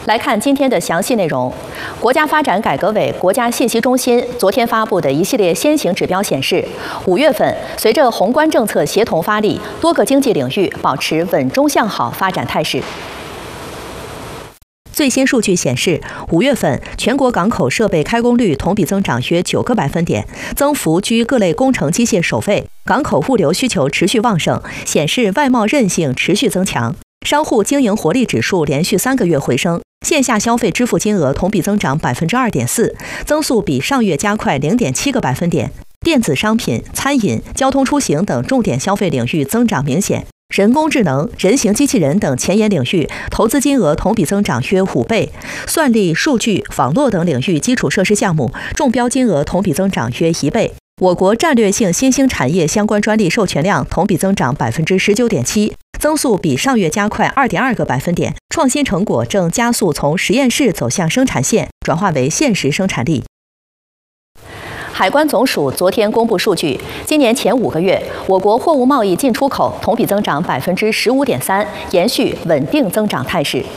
来看今天的详细内容。国家发展改革委国家信息中心昨天发布的一系列先行指标显示，5月份随着宏观政策协同发力，多个经济领域保持稳中向好发展态势。最新数据显示，5月份全国港口设备开工率同比增长约9个百分点，增幅居各类工程机械首位。港口物流需求持续旺盛，显示外贸韧性持续增强。商户经营活力指数连续3个月回升，线下消费支付金额同比增长2.4%，增速比上月加快0.7个百分点。电子商品、餐饮、交通出行等重点消费领域增长明显。人工智能、人形机器人等前沿领域投资金额同比增长约5倍，算力、数据、网络等领域基础设施项目中标金额同比增长约1倍。我国战略性新兴产业相关专利授权量同比增长19.7%，增速比上月加快2.2个百分点。创新成果正加速从实验室走向生产线，转化为现实生产力。海关总署昨天公布数据，今年前5个月，我国货物贸易进出口同比增长15.3%，延续稳定增长态势。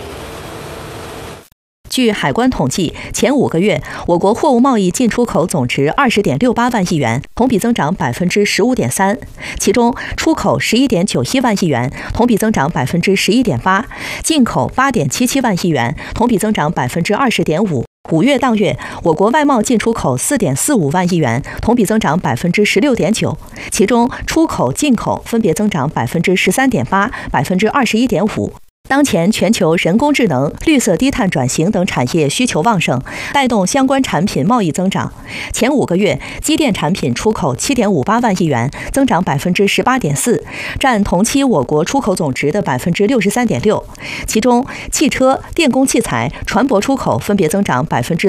据海关统计，前5个月，我国货物贸易进出口总值20.68万亿元，同比增长15.3%，其中出口11.91万亿元，同比增长11.8%，进口8.77万亿元，同比增长20.5%。5月当月，我国外贸进出口4.45万亿元，同比增长16.9%，其中出口、进口分别增长13.8%、21.5%。当前全球人工智能、绿色低碳转型等产业需求旺盛，带动相关产品贸易增长。前5个月，机电产品出口7.58万亿元，增长18.4%，占同期我国出口总值的63.6%。其中，汽车、电工器材、船舶出口分别增长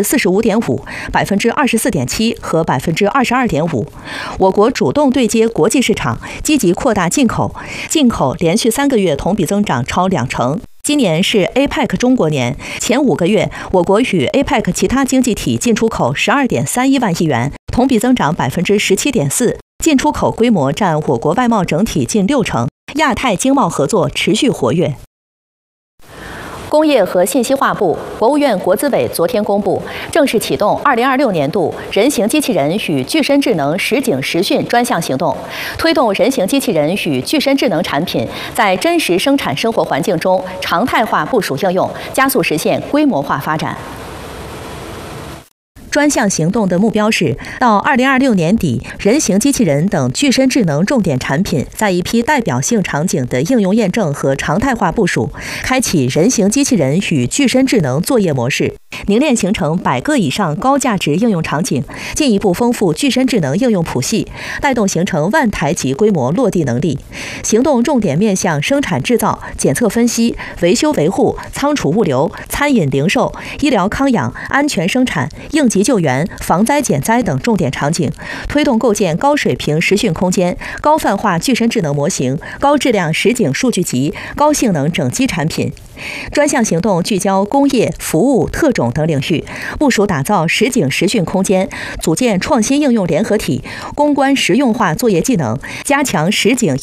45.5%、24.7%和22.5%。我国主动对接国际市场，积极扩大进口，进口连续3个月同比增长超2成。今年是 APEC 中国年，前5个月，我国与 APEC 其他经济体进出口12.31万亿元，同比增长17.4%，进出口规模占我国外贸整体近6成，亚太经贸合作持续活跃。工业和信息化部、国务院国资委昨天公布，正式启动2026年度人形机器人与具身智能实景实训专项行动，推动人形机器人与具身智能产品在真实生产生活环境中常态化部署应用，加速实现规模化发展。专项行动的目标是，到2026年底，人形机器人等具身智能重点产品在一批代表性场景的应用验证和常态化部署，开启人形机器人与具身智能作业模式，凝练形成100个以上高价值应用场景，进一步丰富具身智能应用谱系，带动形成万台级规模落地能力。行动重点面向生产制造、检测分析、维修维护、仓储物流、餐饮零售、医疗康养、安全生产、应急救援、防灾减灾等重点场景，推动构建高水平实训空间、高泛化具身智能模型、高质量实景数据集、高性能整机产品。专项行动聚焦工业、服务、特种等领域，部署打造实景实训空间，组建创新应用联合体，攻关实用化作业技能，加强实景